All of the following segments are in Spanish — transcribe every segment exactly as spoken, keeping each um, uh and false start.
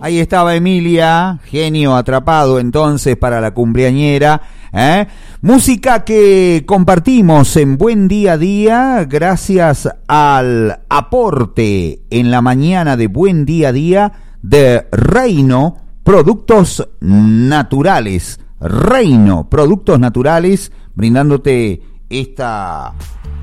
Ahí estaba Emilia, genio atrapado entonces para la cumpleañera. ¿Eh? Música que compartimos en Buen Día a Día gracias al aporte en la mañana de Buen Día a Día de Reino Productos Naturales. Reino Productos Naturales, brindándote esta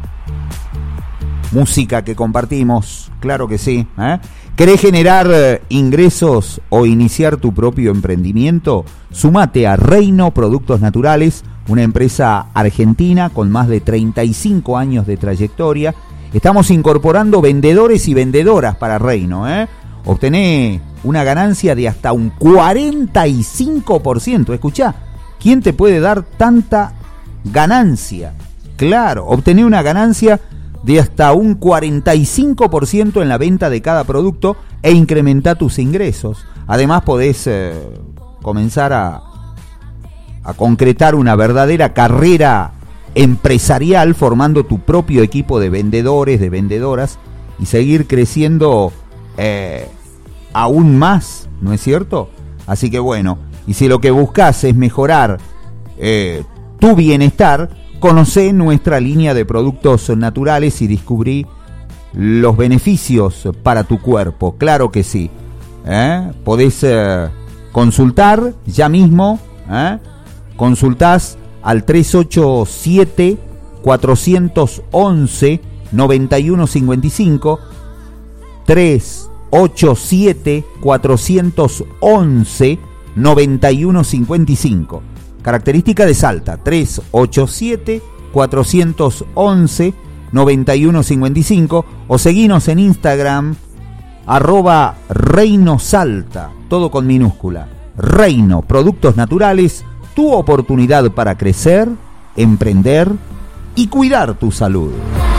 música que compartimos, claro que sí. ¿eh? ¿Querés generar ingresos o iniciar tu propio emprendimiento? Sumate a Reino Productos Naturales, una empresa argentina con más de treinta y cinco años de trayectoria. Estamos incorporando vendedores y vendedoras para Reino. ¿eh? Obtené una ganancia de hasta un cuarenta y cinco por ciento. Escuchá, ¿quién te puede dar tanta ganancia? Claro, obtené una ganancia de hasta un cuarenta y cinco por ciento en la venta de cada producto e incrementa tus ingresos. Además podés eh, comenzar a, a concretar una verdadera carrera empresarial formando tu propio equipo de vendedores, de vendedoras y seguir creciendo eh, aún más, ¿no es cierto? Así que bueno, y si lo que buscas es mejorar eh, tu bienestar, conocé nuestra línea de productos naturales y descubrí los beneficios para tu cuerpo. Claro que sí. ¿Eh? Podés eh, consultar ya mismo. ¿eh? Consultás al tres ocho siete, cuatro once, nueve uno cinco cinco. tres ocho siete, cuatro once, nueve uno cinco cinco. Característica de Salta, tres ocho siete, cuatro once, nueve uno cinco cinco, o seguinos en Instagram, arroba Reino Salta, todo con minúscula. Reino Productos Naturales, tu oportunidad para crecer, emprender y cuidar tu salud.